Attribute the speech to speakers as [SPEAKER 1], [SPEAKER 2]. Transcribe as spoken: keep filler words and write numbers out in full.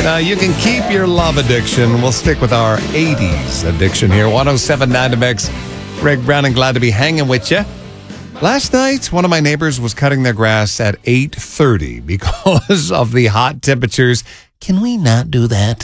[SPEAKER 1] Now, you can keep your love addiction. We'll stick with our eighties addiction here. one oh seven point nine to Mix. Greg Brown, and glad to be hanging with you. Last night, one of my neighbors was cutting their grass at eight thirty because of the hot temperatures. Can we not do that?